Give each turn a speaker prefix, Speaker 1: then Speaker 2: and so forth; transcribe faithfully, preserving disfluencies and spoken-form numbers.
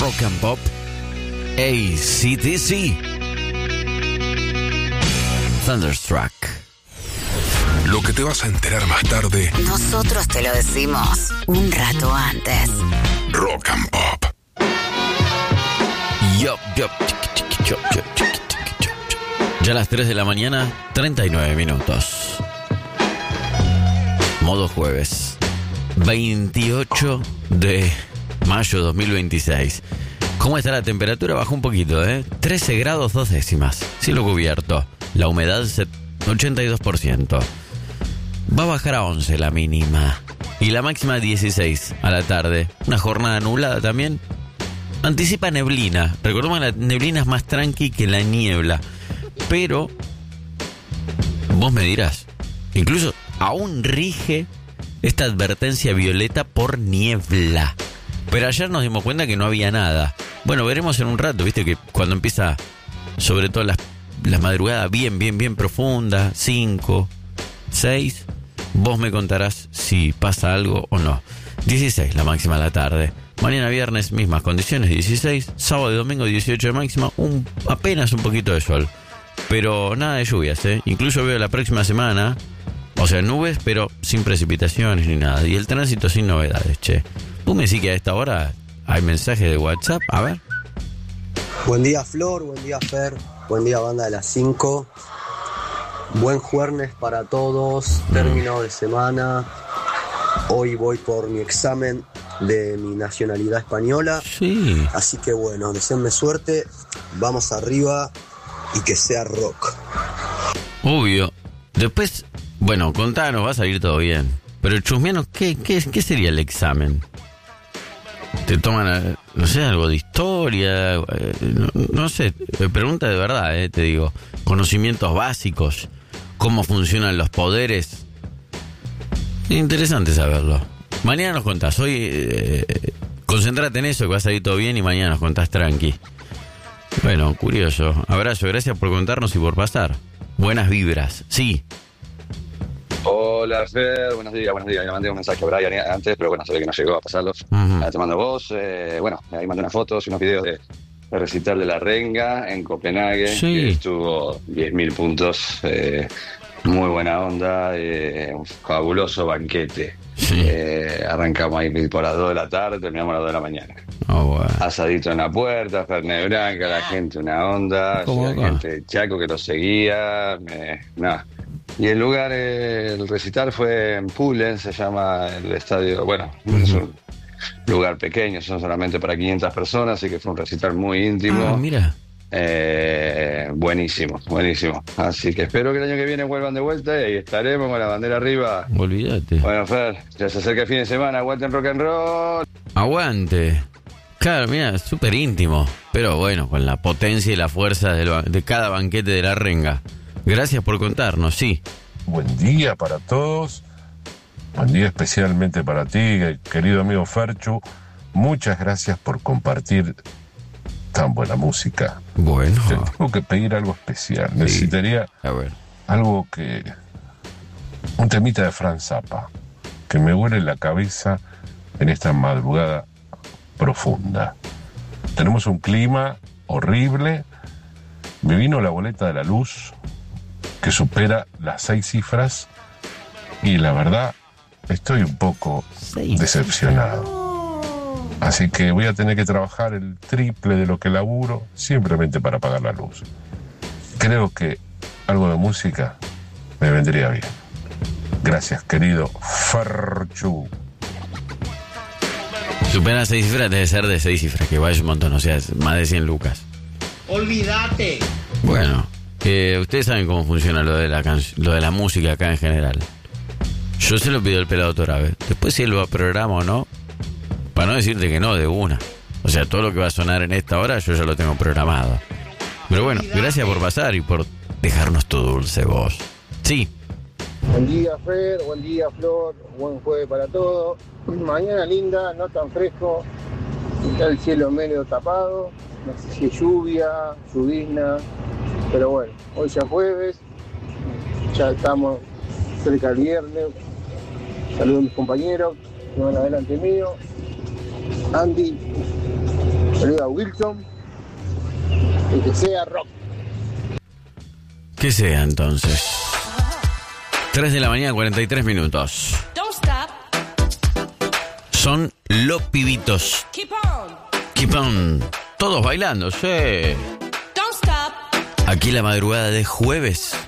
Speaker 1: Rock and Pop, A C D C, Thunderstruck.
Speaker 2: Lo que te vas a enterar más tarde,
Speaker 3: nosotros te lo decimos un rato antes.
Speaker 2: Rock and Pop.
Speaker 1: Yup, yup, yup, yup, yup. Ya a las tres de la mañana, treinta y nueve minutos. Modo jueves, veintiocho de mayo dos mil veintiséis. ¿Cómo está la temperatura? Bajó un poquito, ¿eh? trece grados dos décimas. Cielo cubierto. La humedad, ochenta y dos por ciento. Va a bajar a once la mínima. Y la máxima, dieciséis a la tarde. Una jornada nublada también. Anticipa neblina. Recordemos que la neblina es más tranqui que la niebla. Pero vos me dirás, incluso aún rige esta advertencia violeta por niebla. Pero ayer nos dimos cuenta que no había nada. Bueno, veremos en un rato, viste que cuando empieza, sobre todo las, las madrugadas bien, bien, bien profunda, cinco, seis, vos me contarás si pasa algo o no. dieciséis la máxima a la tarde. Mañana viernes, mismas condiciones, dieciséis. Sábado y domingo, dieciocho de máxima. Un, apenas un poquito de sol. Pero nada de lluvias, ¿eh? Incluso veo la próxima semana, o sea, nubes, pero sin precipitaciones ni nada. Y el tránsito sin novedades, che. Tú me decís que a esta hora hay mensajes de WhatsApp. A ver.
Speaker 4: Buen día, Flor. Buen día, Fer. Buen día, banda de las cinco. Buen jueves para todos. Término de semana. Hoy voy por mi examen de mi nacionalidad española.
Speaker 1: Sí.
Speaker 4: Así que bueno, deseenme suerte. Vamos arriba y que sea rock.
Speaker 1: Obvio. Después, bueno, contanos, va a salir todo bien. Pero chusmeanos, ¿qué, qué, qué sería el examen? Te toman, no sé, algo de historia, eh, no, no sé, pregunta de verdad, eh, te digo. Conocimientos básicos, cómo funcionan los poderes. Interesante saberlo. Mañana nos contás, hoy eh, concéntrate en eso, que va a salir todo bien y mañana nos contás tranqui. Bueno, curioso. Abrazo, gracias por contarnos y por pasar. Buenas vibras, sí.
Speaker 5: Hola, Fer, buenos días, buenos días. Le mandé un mensaje a Brian antes, pero bueno, sabía que no llegó a pasarlos.
Speaker 1: Uh-huh.
Speaker 5: Ah, te mando vos. Eh, bueno, ahí mandé unas fotos y unos videos de, de recital de La Renga en Copenhague.
Speaker 1: Sí.
Speaker 5: Que estuvo diez mil puntos. Eh, muy buena onda. Eh, un fabuloso banquete.
Speaker 1: Sí.
Speaker 5: Eh, arrancamos ahí por las dos de la tarde, terminamos a las dos de la mañana.
Speaker 1: Oh, bueno.
Speaker 5: Asadito en la puerta, Fernet Branca, la gente una onda,
Speaker 1: ¿Cómo
Speaker 5: la
Speaker 1: va?
Speaker 5: gente de Chaco que lo seguía, eh, nada. Y el lugar, eh, el recital fue en Pulen, se llama el estadio, bueno, uh-huh. Es un lugar pequeño, son solamente para quinientas personas, así que fue un recital muy íntimo.
Speaker 1: Ah, mira.
Speaker 5: Eh, buenísimo, buenísimo. Así que espero que el año que viene vuelvan de vuelta y estaremos con la bandera arriba.
Speaker 1: Olvídate.
Speaker 5: Bueno, Fer, ya se acerca el fin de semana, aguanten rock and roll.
Speaker 1: Aguante. Claro, mira, es súper íntimo. Pero bueno, con la potencia y la fuerza de, lo, de cada banquete de La Renga. Gracias por contarnos, sí.
Speaker 6: Buen día para todos. Buen día especialmente para ti, querido amigo Ferchu. Muchas gracias por compartir tan buena música.
Speaker 1: Bueno.
Speaker 6: Te tengo que pedir algo especial. Sí. Necesitaría
Speaker 1: a ver.
Speaker 6: algo que... Un temita de Frank Zappa, que me huele la cabeza en esta madrugada profunda. Tenemos un clima horrible. Me vino la boleta de la luz, que supera las seis cifras, y la verdad estoy un poco seis decepcionado. Cifras. Así que voy a tener que trabajar el triple de lo que laburo simplemente para pagar la luz. Creo que algo de música me vendría bien. Gracias, querido Ferchu.
Speaker 1: Supera seis cifras, debe ser de seis cifras, que vaya un montón, o sea, más de cien lucas.
Speaker 7: Olvídate.
Speaker 1: Bueno, eh, ustedes saben cómo funciona lo de la can- lo de la música acá en general. Yo se lo pido al pelado Torabe. Después si él lo programa o no, para no decirte que no, de una. O sea, todo lo que va a sonar en esta hora yo ya lo tengo programado. Pero bueno, gracias por pasar y por dejarnos tu dulce voz. Sí.
Speaker 8: Buen día, Fer, buen día, Flor, buen jueves para todos. Mañana linda, no tan fresco, está el cielo medio tapado, no sé si es lluvia, lluvizna, pero bueno, hoy ya jueves, ya estamos cerca del viernes. Saludos a mis compañeros que van adelante mío. Andy, Saludos a Wilson. Y que sea rock.
Speaker 1: Que sea entonces. tres de la mañana, cuarenta y tres minutos. Son los pibitos.
Speaker 9: Keep on.
Speaker 1: Keep on. Todos bailando, sí.
Speaker 9: Don't stop.
Speaker 1: Aquí la madrugada de jueves.